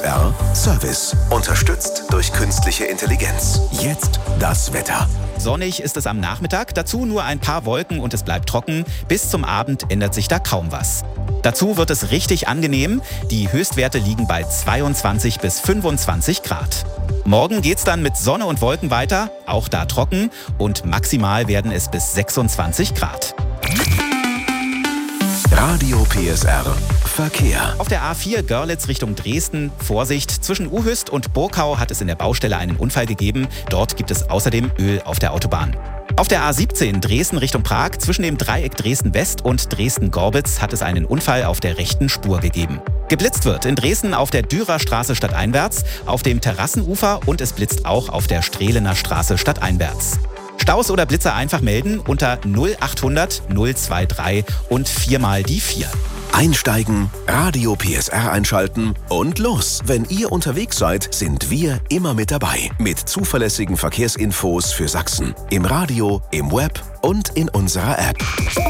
PSR Service. Unterstützt durch künstliche Intelligenz. Jetzt das Wetter. Sonnig ist es am Nachmittag, dazu nur ein paar Wolken und es bleibt trocken. Bis zum Abend ändert sich da kaum was. Dazu wird es richtig angenehm. Die Höchstwerte liegen bei 22 bis 25 Grad. Morgen geht's dann mit Sonne und Wolken weiter, auch da trocken, und maximal werden es bis 26 Grad. Radio PSR Verkehr. Auf der A4 Görlitz Richtung Dresden, Vorsicht, zwischen Uhüst und Burkau hat es in der Baustelle einen Unfall gegeben. Dort gibt es außerdem Öl auf der Autobahn. Auf der A17 Dresden Richtung Prag, zwischen dem Dreieck Dresden-West und Dresden-Gorbitz hat es einen Unfall auf der rechten Spur gegeben. Geblitzt wird in Dresden auf der Dürerstraße stadteinwärts, auf dem Terrassenufer und es blitzt auch auf der Strehlener Straße stadteinwärts. Staus oder Blitzer einfach melden unter 0800 023 und 4 mal die 4. Einsteigen, Radio PSR einschalten und los. Wenn ihr unterwegs seid, sind wir immer mit dabei. Mit zuverlässigen Verkehrsinfos für Sachsen. Im Radio, im Web und in unserer App.